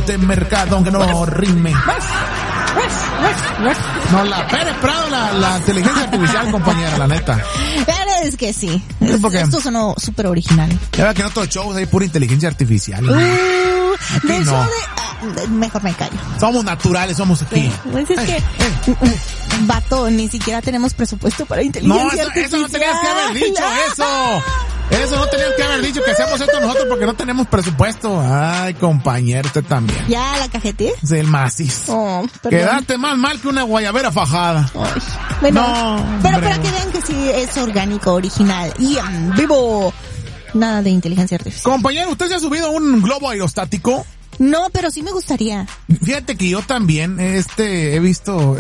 de mercado, aunque no rime. No, la Pérez Prado, la inteligencia artificial, compañera, la neta. Pero es que sí. Esto sonó súper original. Ya veo que en otros shows hay pura inteligencia artificial. De no. show mejor me callo. Somos naturales, somos aquí. Pues es que, vato, ni siquiera tenemos presupuesto para inteligencia artificial. Eso no tenías que haber dicho, Eso no tenías que haber dicho, que hacemos esto nosotros porque no tenemos presupuesto. Ay, compañero, usted también. ¿Ya la cajeteé? Es el macizo. Oh, quedaste más mal que una guayabera fajada. Ay, bueno, no, pero para que vean que sí es orgánico, original y en vivo. Nada de inteligencia artificial. Compañero, ¿usted se ha subido a un globo aerostático? No, pero sí me gustaría. Fíjate que yo también, he visto,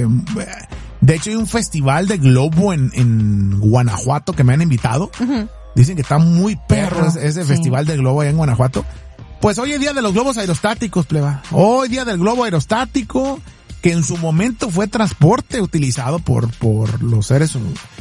de hecho hay un festival de globo en Guanajuato que me han invitado. Uh-huh. Dicen que está muy perro ese festival de globo allá en Guanajuato. Pues hoy es día de los globos aerostáticos, pleba. Hoy día del globo aerostático, que en su momento fue transporte utilizado por los seres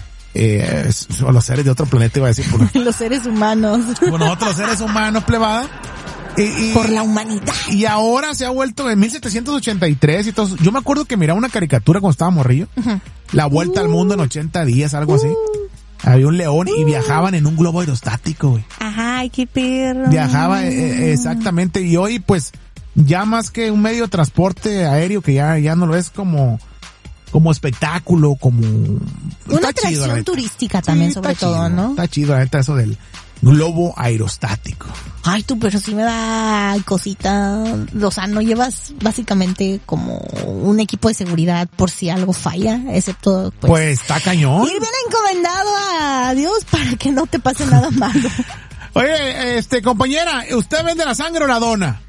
o los seres de otro planeta, iba a decir. Los seres humanos. Por nosotros los seres humanos, plebada. Por la humanidad. Y ahora se ha vuelto en 1783 y todo. Yo me acuerdo que miraba una caricatura cuando estaba morrillo. Uh-huh. La vuelta al mundo en 80 días, algo así. Había un león y viajaban en un globo aerostático, güey. Ajá, qué perro. Viajaba, exactamente. Y hoy, pues, ya más que un medio de transporte aéreo, que ya no lo es como espectáculo, como... Una atracción turística también, sobre todo, ¿no? Está chido, la neta, eso del globo aerostático. Ay, tú, pero sí me da cosita. O sea, no llevas básicamente como un equipo de seguridad por si algo falla, excepto... Pues está cañón. Ir bien encomendado a Dios para que no te pase nada malo. Oye, compañera, ¿usted vende la sangre o la dona?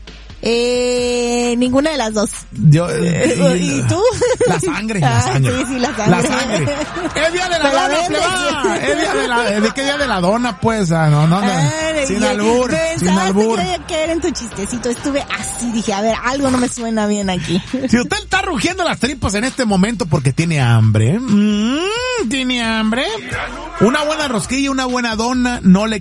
Ninguna de las dos. ¿Y tú? La sangre. Sí, la sangre. La sangre. Es día de la dona, plebada. Es día ¿de qué día de la dona, pues? No. Sin albur. Que era en tu chistecito. Estuve así, dije, a ver, algo no me suena bien aquí. Si usted está rugiendo las tripas en este momento porque tiene hambre, ¿tiene hambre? Una buena rosquilla, una buena dona, no le